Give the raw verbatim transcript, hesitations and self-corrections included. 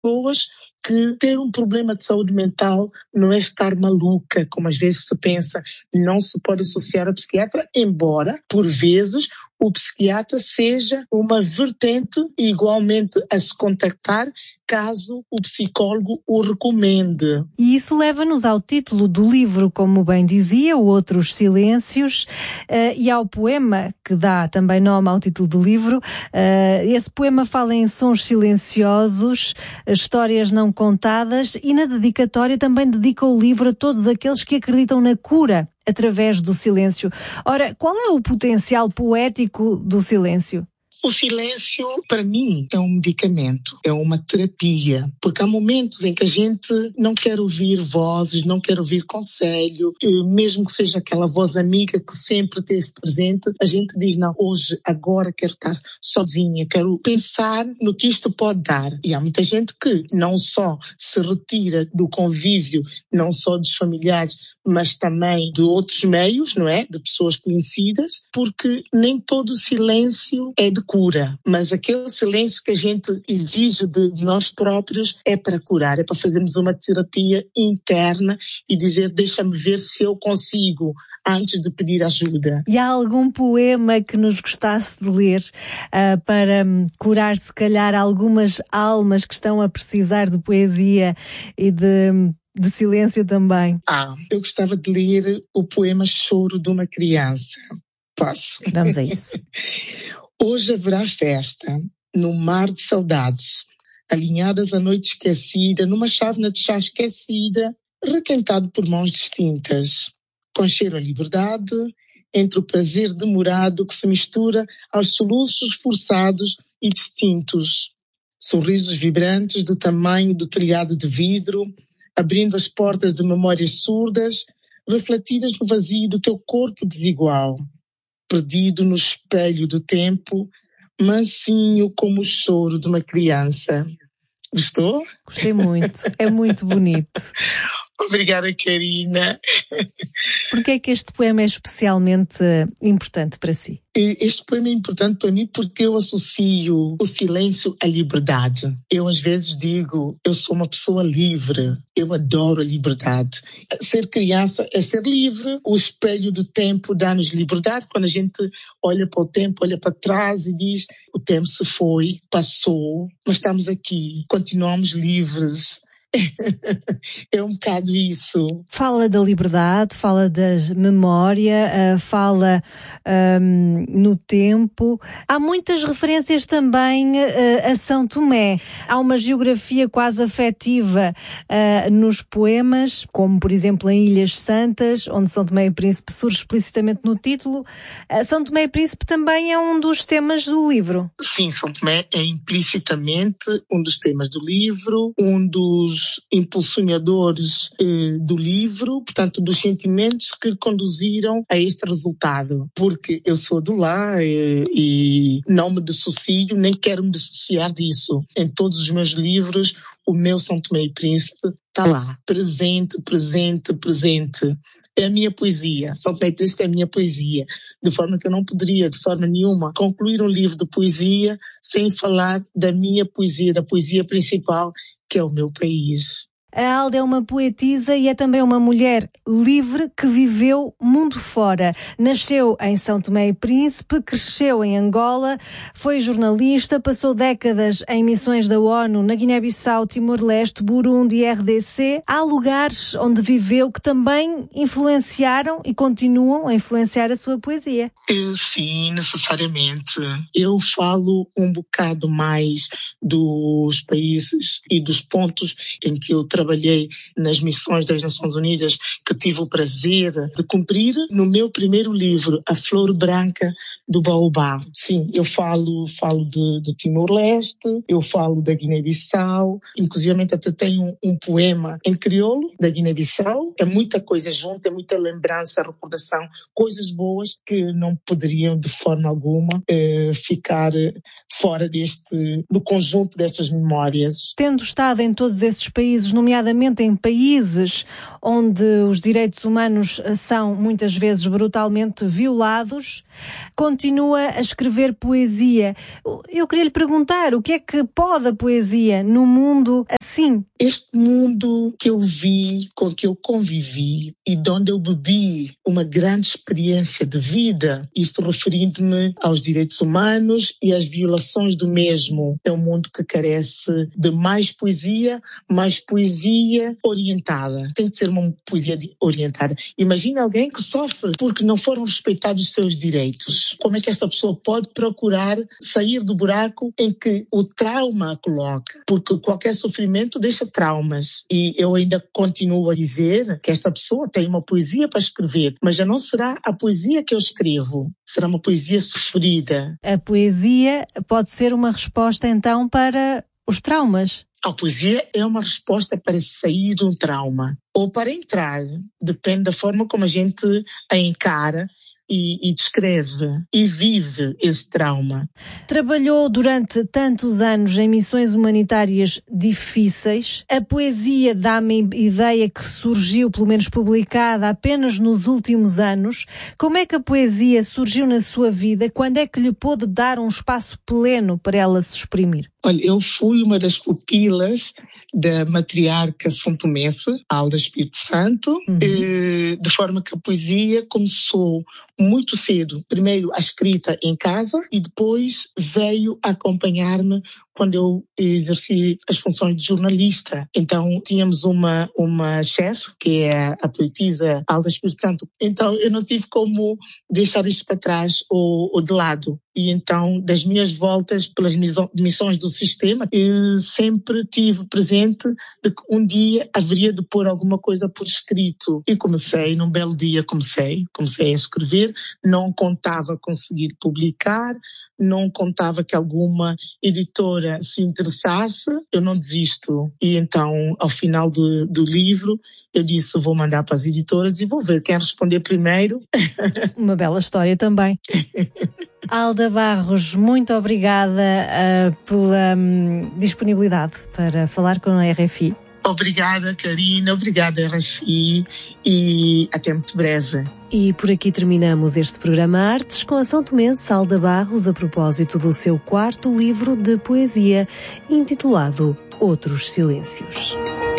pessoas que ter um problema de saúde mental não é estar maluca, como às vezes se pensa, não se pode associar ao psiquiatra, embora, por vezes, o psiquiatra seja uma vertente igualmente a se contactar caso o psicólogo o recomende. E isso leva-nos ao título do livro, como bem dizia, o Outros Silêncios, uh, e ao poema que dá também nome ao título do livro. Uh, esse poema fala em sons silenciosos, histórias não contadas, e na dedicatória também dedica o livro a todos aqueles que acreditam na cura através do silêncio. Ora, qual é o potencial poético do silêncio? O silêncio, para mim, é um medicamento, é uma terapia, porque há momentos em que a gente não quer ouvir vozes, não quer ouvir conselho, mesmo que seja aquela voz amiga que sempre esteve presente, a gente diz, não, hoje, agora quero estar sozinha, quero pensar no que isto pode dar. E há muita gente que não só se retira do convívio, não só dos familiares, mas também de outros meios, não é? De pessoas conhecidas, porque nem todo silêncio é de cura, mas aquele silêncio que a gente exige de nós próprios é para curar, é para fazermos uma terapia interna e dizer, deixa-me ver se eu consigo, antes de pedir ajuda. E há algum poema que nos gostasse de ler uh, para um, curar, se calhar, algumas almas que estão a precisar de poesia e de... de silêncio também? Ah, eu gostava de ler o poema Choro de uma Criança. Posso? Vamos a isso. Hoje haverá festa, no mar de saudades, alinhadas a noite esquecida, numa chávena de chá esquecida, requentado por mãos distintas, com cheiro a liberdade, entre o prazer demorado que se mistura aos soluços forçados e distintos. Sorrisos vibrantes do tamanho do telhado de vidro, abrindo as portas de memórias surdas, refletidas no vazio do teu corpo desigual, perdido no espelho do tempo, mansinho como o choro de uma criança. Gostou? Gostei muito, é muito bonito. Obrigada, Karina. Por que é que este poema é especialmente importante para si? Este poema é importante para mim porque eu associo o silêncio à liberdade. Eu às vezes digo, eu sou uma pessoa livre, eu adoro a liberdade. Ser criança é ser livre, o espelho do tempo dá-nos liberdade. Quando a gente olha para o tempo, olha para trás e diz, o tempo se foi, passou, mas estamos aqui, continuamos livres. É um bocado isso. Fala da liberdade, fala da memória, uh, fala um, no tempo. Há muitas referências também uh, a São Tomé. Há uma geografia quase afetiva uh, nos poemas, como por exemplo em Ilhas Santas, onde São Tomé e Príncipe surge explicitamente no título. Uh, São Tomé e Príncipe também é um dos temas do livro. Sim, São Tomé é implicitamente um dos temas do livro, um dos impulsionadores eh, do livro, portanto, dos sentimentos que conduziram a este resultado. Porque eu sou do lá eh, e não me dissocio, nem quero me dissociar disso. Em todos os meus livros, o meu São Tomé e Príncipe está lá, presente, presente, presente. É a minha poesia. São Tomé e Príncipe é a minha poesia. De forma que eu não poderia, de forma nenhuma, concluir um livro de poesia sem falar da minha poesia, da poesia principal, que é o meu país. A Alda é uma poetisa e é também uma mulher livre que viveu mundo fora. Nasceu em São Tomé e Príncipe, cresceu em Angola, foi jornalista, passou décadas em missões da ONU na Guiné-Bissau, Timor-Leste, Burundi e R D C. Há lugares onde viveu que também influenciaram e continuam a influenciar a sua poesia. Sim, necessariamente. Eu falo um bocado mais dos países e dos pontos em que eu trabalhei nas missões das Nações Unidas, que tive o prazer de cumprir no meu primeiro livro, A Flor Branca do Baobá. Sim, eu falo, falo de, de Timor-Leste, eu falo da Guiné-Bissau, inclusive até tenho um, um poema em crioulo da Guiné-Bissau. É muita coisa junto, é muita lembrança, recordação, coisas boas que não poderiam de forma alguma eh, ficar fora deste, do conjunto destas memórias. Tendo estado em todos esses países, nomeadamente nomeadamente em países onde os direitos humanos são muitas vezes brutalmente violados, continua a escrever poesia. Eu queria lhe perguntar, o que é que pode a poesia no mundo assim? Este mundo que eu vi, com que eu convivi e de onde eu bebi uma grande experiência de vida, isto referindo-me aos direitos humanos e às violações do mesmo, é um mundo que carece de mais poesia, mais poesia orientada. Tem que ser uma poesia orientada. Imagina alguém que sofre porque não foram respeitados os seus direitos. Como é que esta pessoa pode procurar sair do buraco em que o trauma a coloca? Porque qualquer sofrimento deixa traumas. E eu ainda continuo a dizer que esta pessoa tem uma poesia para escrever, mas já não será a poesia que eu escrevo, será uma poesia sofrida. A poesia pode ser uma resposta então para os traumas. A poesia é uma resposta para sair de um trauma ou para entrar, depende da forma como a gente a encara e, e descreve e vive esse trauma. Trabalhou durante tantos anos em missões humanitárias difíceis. A poesia dá-me a ideia que surgiu, pelo menos publicada, apenas nos últimos anos. Como é que a poesia surgiu na sua vida? Quando é que lhe pôde dar um espaço pleno para ela se exprimir? Olha, eu fui uma das pupilas da matriarca São Tomense, Alda Espírito Santo, uhum. de forma que a poesia começou muito cedo. Primeiro a escrita em casa e depois veio acompanhar-me quando eu exerci as funções de jornalista. Então tínhamos uma, uma chefe, que é a poetisa Alda Espírito Santo. Então eu não tive como deixar isto para trás ou, ou de lado. E então, das minhas voltas pelas missões do sistema, eu sempre tive presente de que um dia haveria de pôr alguma coisa por escrito. E comecei, num belo dia comecei, comecei a escrever, não contava conseguir publicar, não contava que alguma editora se interessasse, eu não desisto. E então, ao final do, do livro, eu disse, vou mandar para as editoras e vou ver quem responder primeiro. Uma bela história também. Alda Barros, muito obrigada uh, pela um, disponibilidade para falar com a R F I. Obrigada, Karina, obrigada, R F I, e até muito breve. E por aqui terminamos este programa Artes com a São Tomense Alda Barros a propósito do seu quarto livro de poesia, intitulado Outros Silêncios.